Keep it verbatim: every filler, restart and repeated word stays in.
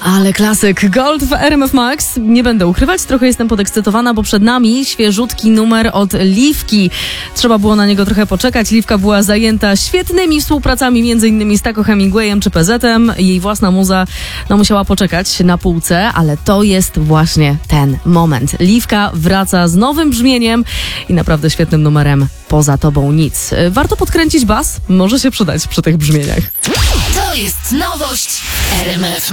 Ale klasyk. Gold w R M F Max. Nie będę ukrywać, trochę jestem podekscytowana, bo przed nami świeżutki numer od Liwki. Trzeba było na niego trochę poczekać. Liwka była zajęta świetnymi współpracami, między innymi z Taco Hemingwayem czy P Z-em. Jej własna muza no, musiała poczekać na półce, ale to jest właśnie ten moment. Liwka wraca z nowym brzmieniem i naprawdę świetnym numerem Poza tobą nic. Warto podkręcić bas, może się przydać przy tych brzmieniach. To jest nowość R M F